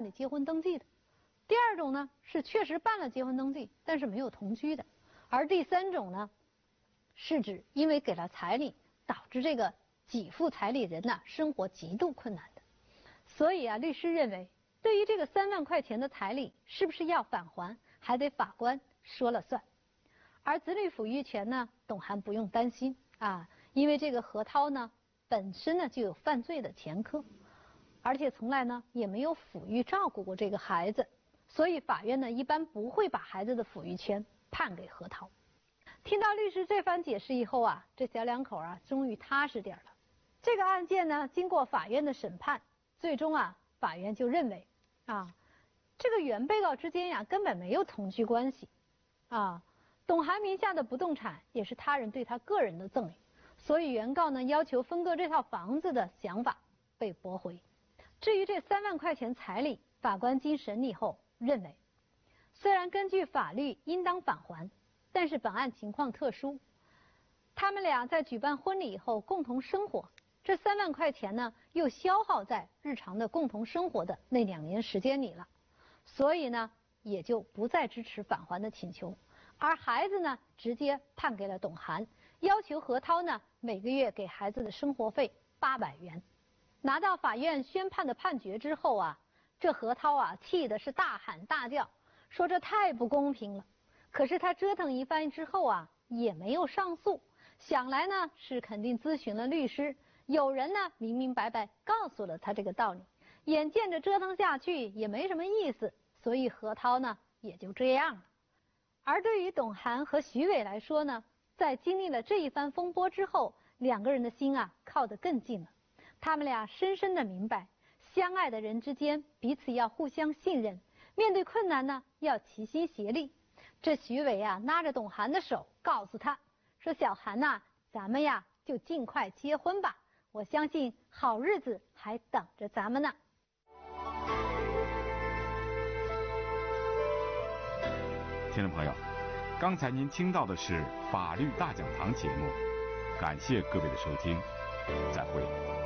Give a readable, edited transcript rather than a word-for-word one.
理结婚登记的；第二种呢是确实办了结婚登记，但是没有同居的；而第三种呢，是指因为给了彩礼，导致这个给付彩礼人呢生活极度困难的。所以啊，律师认为，对于这个3万块钱的彩礼是不是要返还，还得法官说了算。而子女抚育权呢，董涵不用担心啊，因为这个何涛呢本身呢就有犯罪的前科，而且从来呢也没有抚育照顾过这个孩子，所以法院呢一般不会把孩子的抚育权判给何涛。听到律师这番解释以后啊，这小两口啊终于踏实点了。这个案件呢经过法院的审判，最终啊法院就认为啊，这个原被告之间呀根本没有同居关系啊。董涵名下的不动产也是他人对他个人的赠与，所以原告呢要求分割这套房子的想法被驳回。至于这3万块钱彩礼，法官经审理后认为，虽然根据法律应当返还，但是本案情况特殊，他们俩在举办婚礼以后共同生活，这3万块钱呢又消耗在日常的共同生活的那2年时间里了，所以呢也就不再支持返还的请求。而孩子呢，直接判给了董涵，要求何涛呢每个月给孩子的生活费800元。拿到法院宣判的判决之后啊，这何涛啊气的是大喊大叫，说这太不公平了。可是他折腾一番之后啊，也没有上诉。想来呢是肯定咨询了律师，有人呢明明白白告诉了他这个道理，眼见着折腾下去也没什么意思，所以何涛呢也就这样了。而对于董涵和徐伟来说呢，在经历了这一番风波之后，2个人的心啊靠得更近了。他们俩深深地明白，相爱的人之间彼此要互相信任，面对困难呢要齐心协力。这徐伟啊拉着董涵的手，告诉他说：“小涵呐，咱们呀就尽快结婚吧，我相信好日子还等着咱们呢。” 听众朋友，刚才您听到的是法律大讲堂节目，感谢各位的收听，再会。